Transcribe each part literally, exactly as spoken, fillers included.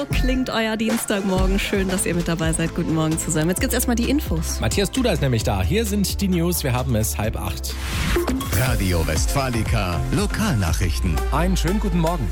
Klingt euer Dienstagmorgen. Schön, dass ihr mit dabei seid. Guten Morgen zusammen. Jetzt gibt's erstmal die Infos. Matthias Duda ist nämlich da. Hier sind die News. Wir haben es halb acht. Radio Westfalica Lokalnachrichten. Einen schönen guten Morgen.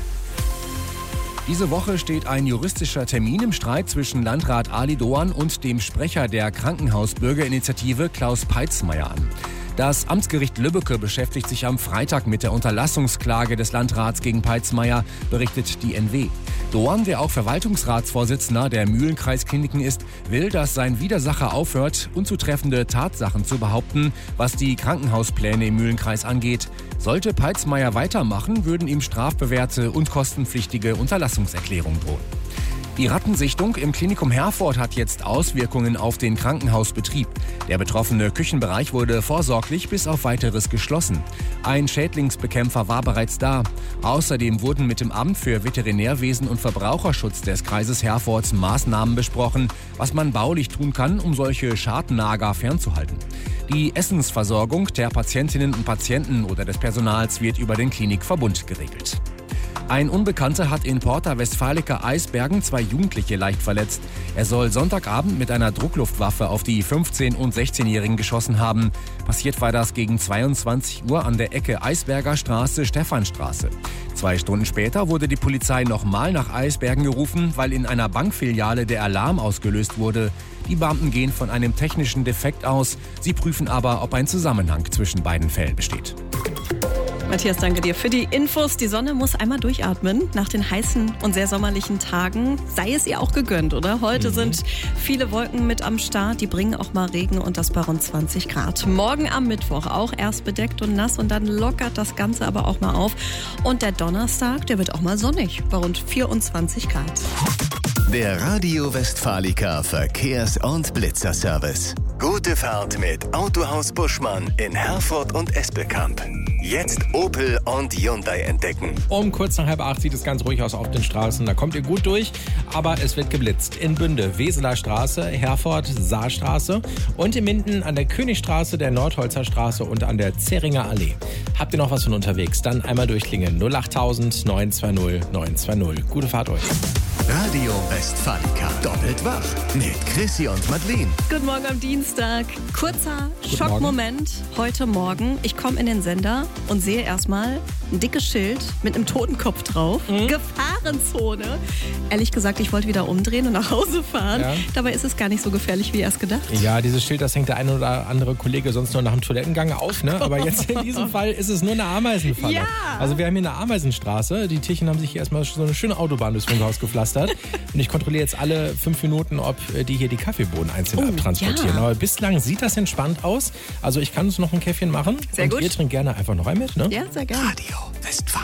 Diese Woche steht ein juristischer Termin im Streit zwischen Landrat Ali Doan und dem Sprecher der Krankenhausbürgerinitiative Klaus Peitzmeier an. Das Amtsgericht Lübbecke beschäftigt sich am Freitag mit der Unterlassungsklage des Landrats gegen Peitzmeier, berichtet die N W. Doan, der auch Verwaltungsratsvorsitzender der Mühlenkreiskliniken ist, will, dass sein Widersacher aufhört, unzutreffende Tatsachen zu behaupten, was die Krankenhauspläne im Mühlenkreis angeht. Sollte Peitzmeier weitermachen, würden ihm strafbewährte und kostenpflichtige Unterlassungserklärungen drohen. Die Rattensichtung im Klinikum Herford hat jetzt Auswirkungen auf den Krankenhausbetrieb. Der betroffene Küchenbereich wurde vorsorglich bis auf Weiteres geschlossen. Ein Schädlingsbekämpfer war bereits da. Außerdem wurden mit dem Amt für Veterinärwesen und Verbraucherschutz des Kreises Herford Maßnahmen besprochen, was man baulich tun kann, um solche Schartennager fernzuhalten. Die Essensversorgung der Patientinnen und Patienten oder des Personals wird über den Klinikverbund geregelt. Ein Unbekannter hat in Porta Westfalica Eisbergen zwei Jugendliche leicht verletzt. Er soll Sonntagabend mit einer Druckluftwaffe auf die fünfzehn- und sechzehnjährigen geschossen haben. Passiert war das gegen zweiundzwanzig Uhr an der Ecke Eisberger Straße, Stephanstraße. Zwei Stunden später wurde die Polizei nochmal nach Eisbergen gerufen, weil in einer Bankfiliale der Alarm ausgelöst wurde. Die Beamten gehen von einem technischen Defekt aus. Sie prüfen aber, ob ein Zusammenhang zwischen beiden Fällen besteht. Matthias, danke dir für die Infos. Die Sonne muss einmal durchatmen nach den heißen und sehr sommerlichen Tagen. Sei es ihr auch gegönnt, oder? Heute mhm. sind viele Wolken mit am Start. Die bringen auch mal Regen und das bei rund zwanzig Grad. Morgen am Mittwoch auch erst bedeckt und nass und dann lockert das Ganze aber auch mal auf. Und der Donnerstag, der wird auch mal sonnig bei rund vierundzwanzig Grad. Der Radio Westfalica Verkehrs- und Blitzerservice. Gute Fahrt mit Autohaus Buschmann in Herford und Espelkamp. Jetzt Opel und Hyundai entdecken. Um kurz nach halb acht sieht es ganz ruhig aus auf den Straßen. Da kommt ihr gut durch, aber es wird geblitzt. In Bünde, Weseler Straße, Herford, Saarstraße und in Minden an der Königstraße, der Nordholzer Straße und an der Zeringer Allee. Habt ihr noch was von unterwegs? Dann einmal durchklingeln. null acht tausend neun zwei null neun zwei null. Gute Fahrt euch. Radio Westfalica. Doppelt wach mit Chrissy und Madeleine. Guten Morgen am Dienstag. Kurzer Guten Schockmoment Morgen. heute Morgen. Ich komme in den Sender und sehe erstmal ein dickes Schild mit einem Totenkopf drauf. Mhm. Gefahrenzone. Ehrlich gesagt, ich wollte wieder umdrehen und nach Hause fahren. Ja. Dabei ist es gar nicht so gefährlich, wie erst gedacht. Ja, dieses Schild, das hängt der eine oder andere Kollege sonst nur nach dem Toilettengang auf, ne? Aber jetzt in diesem Fall ist es nur eine Ameisenfalle. Ja. Also wir haben hier eine Ameisenstraße. Die Tierchen haben sich hier erstmal so eine schöne Autobahn durchs Funkhaus gepflastert. Und ich kontrolliere jetzt alle fünf Minuten, ob die hier die Kaffeebohnen einzeln Oh, abtransportieren. ja. Aber bislang sieht das entspannt aus. Also ich kann uns noch ein Käffchen machen. Sehr und gut. ihr trinkt gerne einfach noch ein mit, ne? Ja, sehr gerne. Radio Westfalica.